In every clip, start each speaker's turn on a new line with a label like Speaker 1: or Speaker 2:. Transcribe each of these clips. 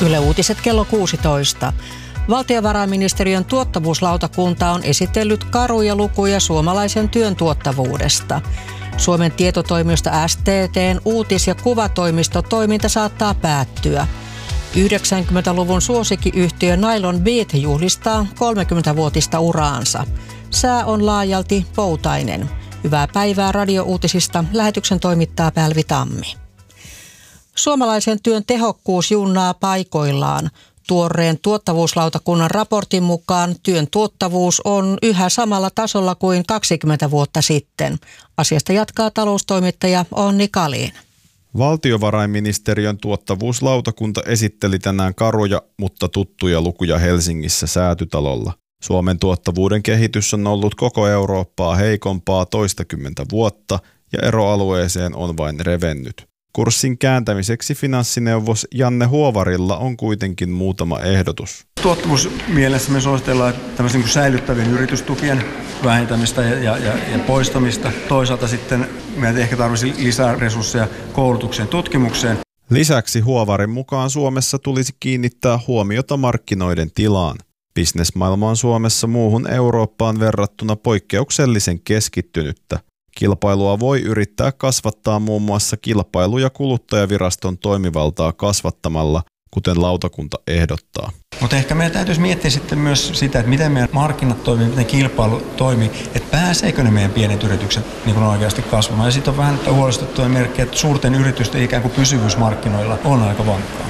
Speaker 1: Yle Uutiset kello 16. Valtiovarainministeriön tuottavuuslautakunta on esitellyt karuja lukuja suomalaisen työn tuottavuudesta. Suomen tietotoimisto STT:n uutis- ja kuvatoimistotoiminta saattaa päättyä. 90-luvun suosikkiyhtiö Nylon Beat juhlistaa 30-vuotista uraansa. Sää on laajalti poutainen. Hyvää päivää radiouutisista. Lähetyksen toimittaa Pälvi Tammi. Suomalaisen työn tehokkuus junnaa paikoillaan. Tuoreen tuottavuuslautakunnan raportin mukaan työn tuottavuus on yhä samalla tasolla kuin 20 vuotta sitten. Asiasta jatkaa taloustoimittaja Onni Kalin.
Speaker 2: Valtiovarainministeriön tuottavuuslautakunta esitteli tänään karuja, mutta tuttuja lukuja Helsingissä Säätytalolla. Suomen tuottavuuden kehitys on ollut koko Eurooppaa heikompaa toistakymmentä vuotta ja eroalueeseen on vain revennyt. Kurssin kääntämiseksi finanssineuvos Janne Huovarilla on kuitenkin muutama ehdotus.
Speaker 3: Tuottavuusmielessä me suositellaan tämmöisen säilyttävien yritystukien vähentämistä ja poistamista. Toisaalta sitten meidän ehkä tarvitsisi lisää resursseja koulutukseen tutkimukseen.
Speaker 2: Lisäksi Huovarin mukaan Suomessa tulisi kiinnittää huomiota markkinoiden tilaan. Bisnesmaailma on Suomessa muuhun Eurooppaan verrattuna poikkeuksellisen keskittynyttä. Kilpailua voi yrittää kasvattaa muun muassa Kilpailu- ja kuluttajaviraston toimivaltaa kasvattamalla, kuten lautakunta ehdottaa.
Speaker 3: Mutta ehkä meidän täytyisi miettiä sitten myös sitä, että miten meidän markkinat toimii, miten kilpailu toimii, että pääseekö ne meidän pienet yritykset niin kuin oikeasti kasvamaan. Ja sitten on vähän huolestuttuja merkkejä, että suurten yritysten ikään kuin pysyvyys markkinoilla on aika vankkaa.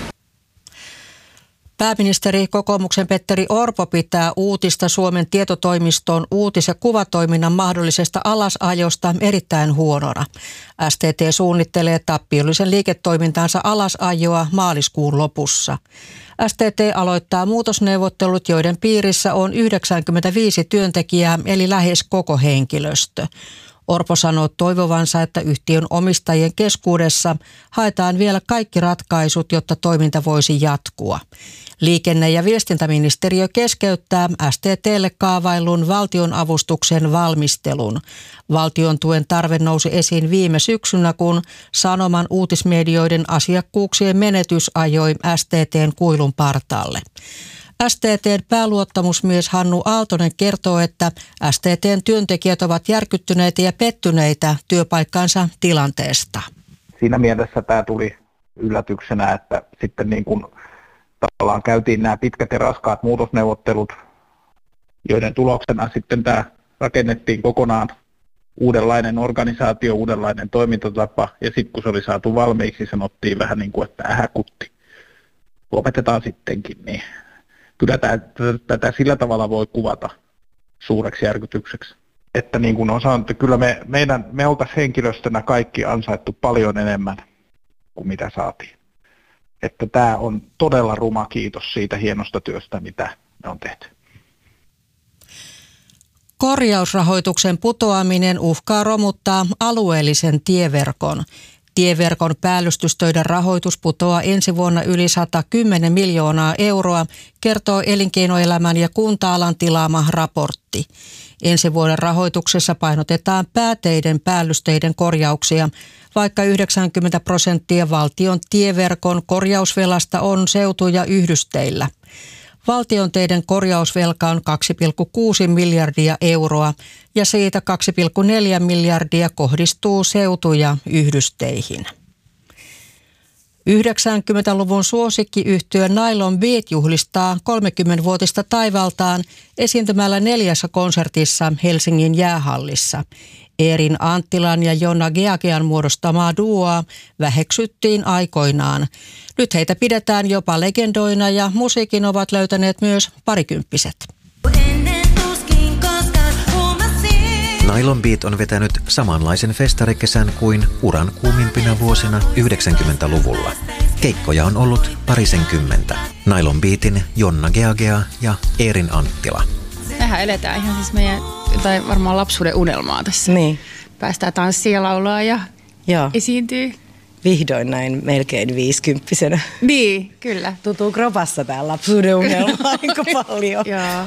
Speaker 1: Pääministeri kokoomuksen Petteri Orpo pitää uutista Suomen tietotoimiston uutis- ja kuvatoiminnan mahdollisesta alasajosta erittäin huonona. STT suunnittelee tappiollisen liiketoimintansa alasajoa maaliskuun lopussa. STT aloittaa muutosneuvottelut, joiden piirissä on 95 työntekijää eli lähes koko henkilöstö. Orpo sanoo toivovansa, että yhtiön omistajien keskuudessa haetaan vielä kaikki ratkaisut, jotta toiminta voisi jatkua. Liikenne- ja viestintäministeriö keskeyttää STT:lle kaavailun valtionavustuksen valmistelun. Valtion tuen tarve nousi esiin viime syksynä, kun Sanoman uutismedioiden asiakkuuksien menetys ajoi STT:n kuilun partaalle. STT:n pääluottamusmies Hannu Aaltonen kertoo, että STT:n työntekijät ovat järkyttyneitä ja pettyneitä työpaikkansa tilanteesta.
Speaker 4: Siinä mielessä tämä tuli yllätyksenä, että sitten niin kuin tavallaan käytiin nämä pitkät ja raskaat muutosneuvottelut, joiden tuloksena sitten tämä rakennettiin kokonaan uudenlainen organisaatio, uudenlainen toimintatapa, ja sitten kun se oli saatu valmiiksi, sanottiin vähän niin kuin, että ähäkutti, lopetetaan sittenkin, niin kyllä tätä sillä tavalla voi kuvata suureksi järkytykseksi. Että niin kuin on sanottu, kyllä me oltaisiin henkilöstönä kaikki ansaittu paljon enemmän kuin mitä saatiin. Että tämä on todella ruma kiitos siitä hienosta työstä, mitä me on tehty.
Speaker 1: Korjausrahoituksen putoaminen uhkaa romuttaa alueellisen tieverkon. Tieverkon päällystystöiden rahoitus putoaa ensi vuonna yli 110 miljoonaa euroa, kertoo Elinkeinoelämän ja kunta-alan tilaama raportti. Ensi vuoden rahoituksessa painotetaan pääteiden päällysteiden korjauksia, vaikka 90% valtion tieverkon korjausvelasta on seutu- ja yhdysteillä. Valtion teiden korjausvelka on 2,6 miljardia euroa ja siitä 2,4 miljardia kohdistuu seutu- ja yhdysteihin. 90-luvun suosikkiyhtiö Nylon Beat juhlistaa 30-vuotista taivaltaan esiintymällä 4 konsertissa Helsingin jäähallissa. Eerin Anttilan ja Jonna Geagean muodostamaa duoa väheksyttiin aikoinaan. Nyt heitä pidetään jopa legendoina ja musiikin ovat löytäneet myös parikymppiset.
Speaker 5: Nylon Beat on vetänyt samanlaisen festarikesän kuin uran kuumimpina vuosina 90-luvulla. Keikkoja on ollut parisenkymmentä. Nylon Beatin Jonna Geagea ja Eerin Anttila.
Speaker 6: Mehän eletään ihan siis meidän tai varmaan lapsuuden unelmaa tässä.
Speaker 7: Niin.
Speaker 6: Päästään tanssia ja laulaa ja esiintyy.
Speaker 7: Vihdoin näin melkein 50-vuotiaana.
Speaker 6: Niin, kyllä.
Speaker 7: Tuntuu kropassa tää lapsuuden unelma aika paljon.
Speaker 6: Joo.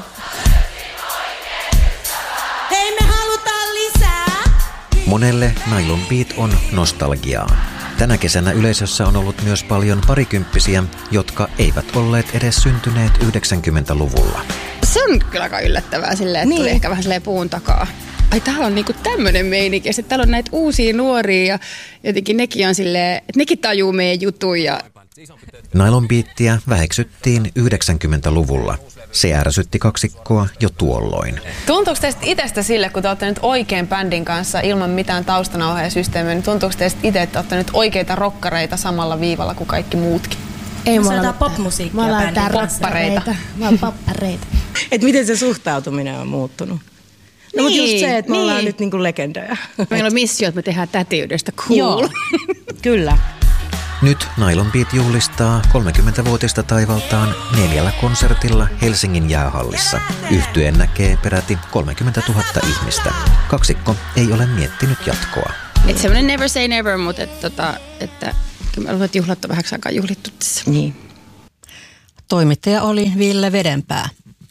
Speaker 8: Hei, me halutaan lisää!
Speaker 5: Monelle Nylon Beat on nostalgiaa. Tänä kesänä yleisössä on ollut myös paljon parikymppisiä, jotka eivät olleet edes syntyneet 90-luvulla.
Speaker 6: Se on kyllä aika yllättävää silleen, että tuli ehkä vähän silleen puun takaa. Ai täällä on niinku tämmönen meininki ja sitten täällä on näitä uusia nuoria ja jotenkin nekin on silleen, että nekin tajuu meidän jutun ja...
Speaker 5: Nylon Beatia väheksyttiin 90-luvulla. Se ärsytti kaksikkoa jo tuolloin.
Speaker 8: Tuntuuko teistä itsestä sille, kun te olette nyt oikein bändin kanssa ilman mitään taustanauhaajasysteemiä, niin tuntuuko teistä itse, että olette nyt oikeita rokkareita samalla viivalla kuin kaikki muutkin?
Speaker 7: Ei
Speaker 9: me ollaan popmusiikkia.
Speaker 7: Me ollaan
Speaker 8: poppareita.
Speaker 7: Me ollaan poppareita. Et miten se suhtautuminen on muuttunut? No mutta just se, että me ollaan nyt niinku legendoja.
Speaker 6: Meillä on missio, että me tehdään tätiydestä cool.
Speaker 7: Joo, kyllä.
Speaker 5: Nyt Nylon Beat juhlistaa 30-vuotista taivaltaan 4 konsertilla Helsingin jäähallissa. Yhtye näkee peräti 30 000 ihmistä. Kaksikko ei ole miettinyt jatkoa.
Speaker 6: Että semmoinen never say never, mutta että kyllä me ollaan juhlattu vähäksi aikaa juhlittu tässä.
Speaker 7: Niin.
Speaker 1: Toimittaja oli Ville Vedenpää.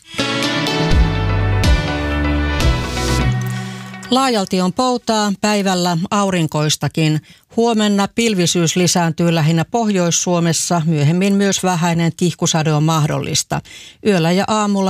Speaker 1: Laajalti on poutaa, päivällä aurinkoistakin. Huomenna pilvisyys lisääntyy lähinnä Pohjois-Suomessa, myöhemmin myös vähäinen tihkusade on mahdollista. Yöllä ja aamulla